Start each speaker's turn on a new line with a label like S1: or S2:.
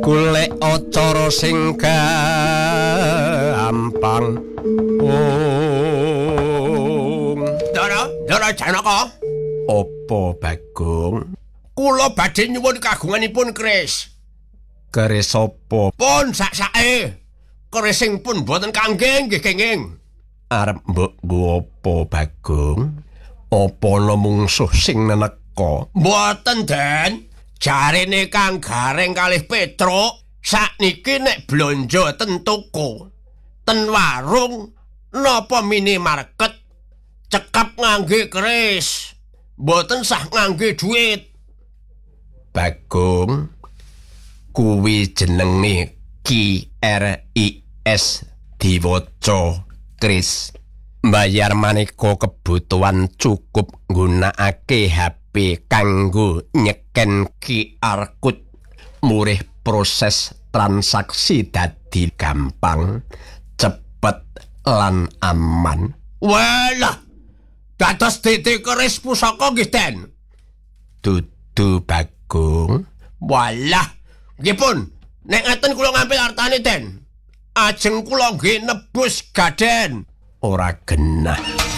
S1: golek acara sing gampang.
S2: Dara Janaka.
S1: Apa Bagong?
S2: Kula badhe nyuwun kagunganipun keris.
S1: Keris apa?
S2: Pun sak-sake. Keris sing pun boten kangge nggih kenging.
S1: Arep mbok nggo apa Bagong? Apa ana mungsuh sing neneka?
S2: Mboten, Den. Jarene Kang Gareng kalih Petruk sakniki nek blanja ten toko, ten warung napa minimarket cekap ngangge keris, mboten sah ngangge duit.
S1: Bagong, kuwi jenenge KRIS diwaca Kris. Mbayar maneka kebutuhan cukup nggunakake HP kanggo nyeken QR code. Murih proses transaksi dadi gampang, cepet lan aman.
S2: Walah, dados titik keris pusaka nggih, Den.
S1: Dudu Bagong.
S2: Walah, nggih pun, nek ngaten kula ngambil artane, Den. Ajeng kula nggih nebus gaden.
S1: Ora genah.